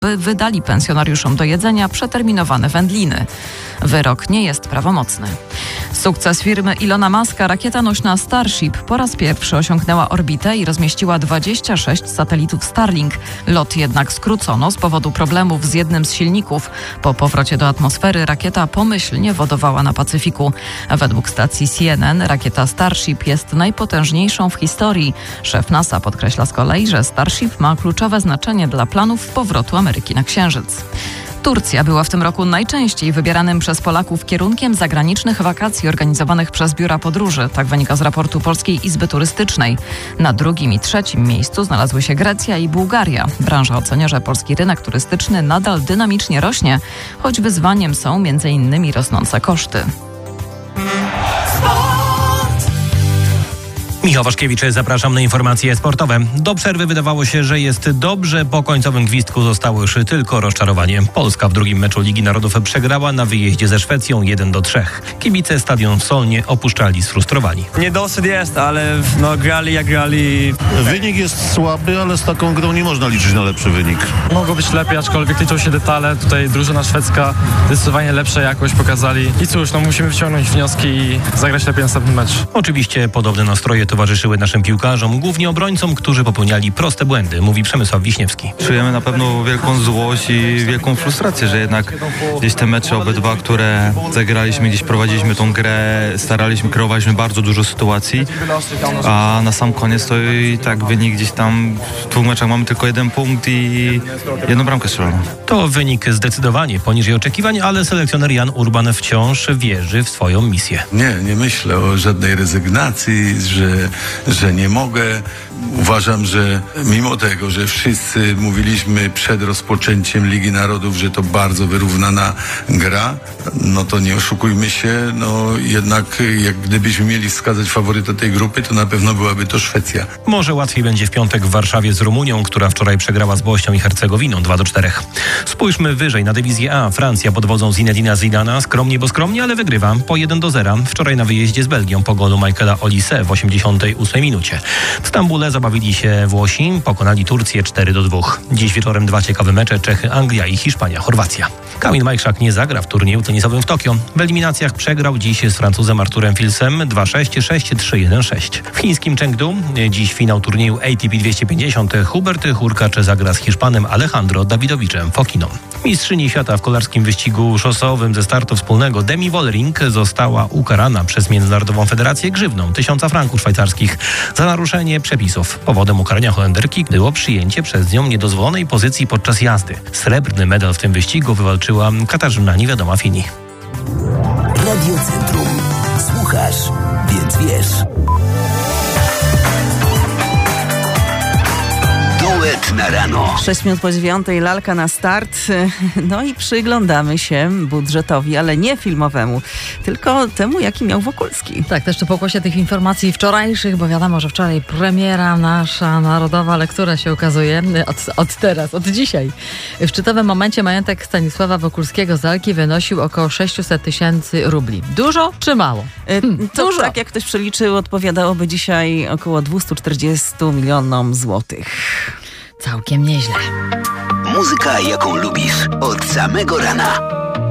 wydali pensjonariuszom do jedzenia przeterminowane wędliny. Wyrok nie jest prawomocny. Sukces firmy Ilona Muska, rakieta nośna Starship po raz pierwszy osiągnęła orbitę i rozmieściła 26 satelitów Starlink. Lot jednak skrócono z powodu problemów z jednym z silników. Po powrocie do atmosfery rakieta pomyślnie wodowała na Pacyfiku. Według stacji CNN rakieta Starship jest najpotężniejszą w historii. Szef NASA podkreśla z kolei, że Starship ma kluczowe znaczenie dla planów powrotu Ameryki na Księżyc. Turcja była w tym roku najczęściej wybieranym przez Polaków kierunkiem zagranicznych wakacji organizowanych przez biura podróży. Tak wynika z raportu Polskiej Izby Turystycznej. Na drugim i trzecim miejscu znalazły się Grecja i Bułgaria. Branża ocenia, że polski rynek turystyczny nadal dynamicznie rośnie, choć wyzwaniem są m.in. rosnące koszty. Michał Waszkiewicz, zapraszam na informacje sportowe. Do przerwy wydawało się, że jest dobrze. Po końcowym gwizdku zostało już tylko rozczarowanie. Polska w drugim meczu Ligi Narodów przegrała na wyjeździe ze Szwecją 1-3. Kibice stadion w Solnie opuszczali sfrustrowani. Niedosyt jest, ale grali jak grali. Wynik jest słaby, ale z taką grą nie można liczyć na lepszy wynik. Mogło być lepiej, aczkolwiek liczą się detale. Tutaj drużyna szwedzka zdecydowanie lepsza jakość pokazali. I cóż, musimy wyciągnąć wnioski i zagrać lepiej następny mecz. Oczywiście podobne nastroje towarzyszyły naszym piłkarzom, głównie obrońcom, którzy popełniali proste błędy, mówi Przemysław Wiśniewski. Czujemy na pewno wielką złość i wielką frustrację, że jednak gdzieś te mecze obydwa, które zagraliśmy, gdzieś prowadziliśmy tą grę, staraliśmy, kreowaliśmy bardzo dużo sytuacji, a na sam koniec to i tak wynik gdzieś tam w dwóch meczach mamy tylko 1 punkt i 1 bramkę strzeloną. To wynik zdecydowanie poniżej oczekiwań, ale selekcjoner Jan Urban wciąż wierzy w swoją misję. Nie myślę o żadnej rezygnacji, że nie mogę. Uważam, że mimo tego, że wszyscy mówiliśmy przed rozpoczęciem Ligi Narodów, że to bardzo wyrównana gra, to nie oszukujmy się, jednak jak gdybyśmy mieli wskazać faworyta tej grupy, to na pewno byłaby to Szwecja. Może łatwiej będzie w piątek w Warszawie z Rumunią, która wczoraj przegrała z Bośnią i Hercegowiną 2-4. Spójrzmy wyżej na dywizję A. Francja pod wodzą Zinedina Zidana skromnie, bo skromnie, ale wygrywa po 1-0. Wczoraj na wyjeździe z Belgią po golu Michaela Olise w 88 minucie. W Stambule zabawili się Włosi, pokonali Turcję 4-2. Dziś wieczorem 2 ciekawe mecze: Czechy-Anglia i Hiszpania-Chorwacja. Kamil Majchrzak nie zagra w turnieju tenisowym w Tokio. W eliminacjach przegrał dziś z Francuzem Arturem Filsem 2-6, 6-3, 1-6. W chińskim Chengdu dziś finał turnieju ATP 250. Hubert Hurkacz zagra z Hiszpanem Alejandro Dawidowiczem Fokiną. Mistrzyni świata w kolarskim wyścigu szosowym ze startu wspólnego Demi Vollering została ukarana przez Międzynarodową Federację grzywną 1000 franków szwajcarskich za naruszenie przepisów. Powodem ukarania Holenderki było przyjęcie przez nią niedozwolonej pozycji podczas jazdy. Srebrny medal w tym wyścigu wywalczyła Katarzyna Niewiadoma-Fini. Radio Centrum. Słuchasz, więc wiesz. Duet na rano. 6 minut po 9, lalka na start. I przyglądamy się budżetowi, ale nie filmowemu, tylko temu, jaki miał Wokulski. Tak, też po pokłosie tych informacji wczorajszych, bo wiadomo, że wczoraj premiera nasza narodowa, ale która się ukazuje od dzisiaj. W szczytowym momencie majątek Stanisława Wokulskiego z lalki wynosił około 600 000 rubli. Dużo czy mało? Dużo. Tak jak ktoś przeliczył, odpowiadałoby dzisiaj około 240 milionom złotych. Całkiem nieźle. Muzyka, jaką lubisz od samego rana.